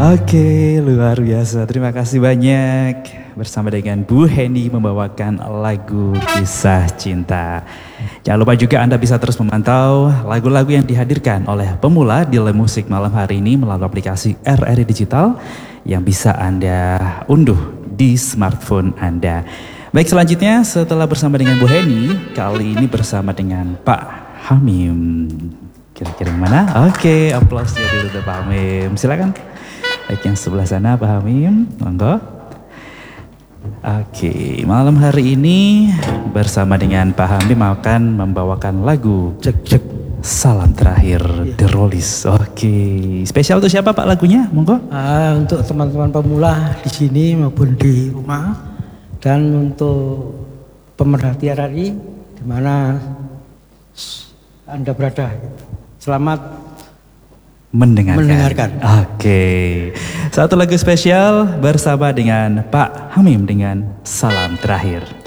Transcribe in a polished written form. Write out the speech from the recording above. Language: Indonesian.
Oke, luar biasa. Terima kasih banyak. Bersama dengan Bu Heni membawakan lagu Kisah Cinta. Jangan lupa juga Anda bisa terus memantau lagu-lagu yang dihadirkan oleh pemula di Le Musik malam hari ini melalui aplikasi RRI Digital yang bisa Anda unduh di smartphone Anda. Baik, selanjutnya setelah bersama dengan Bu Heni, kali ini bersama dengan Pak Hamim. Kira-kira yang mana? Oke, aplausnya dulu untuk Pak Hamim. Silakan. Baik, yang sebelah sana Pak Hamim, monggo. Oke, malam hari ini bersama dengan Pak Hamim akan membawakan lagu Cek Salam Terakhir The Rollies. Oke, spesial untuk siapa Pak lagunya? Monggo. Untuk teman-teman pemula di sini maupun di rumah, dan untuk pemerhati RRI di mana Anda berada. Selamat mendengarkan. Oke. Satu lagu spesial bersama dengan Pak Hamim dengan Salam Terakhir.